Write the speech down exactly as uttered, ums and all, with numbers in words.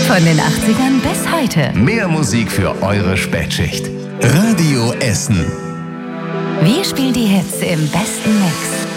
Von den achtzigern bis heute. Mehr Musik für eure Spätschicht. Radio Essen. Wir spielen die Hits im besten Mix.